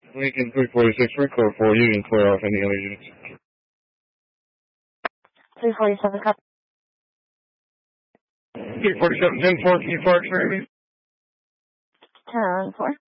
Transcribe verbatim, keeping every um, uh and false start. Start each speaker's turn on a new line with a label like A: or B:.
A: Lincoln three forty-six, record for you and clear off any other units.
B: three forty-seven, copy.
A: three forty-seven, ten four, can you park for me?
B: ten four.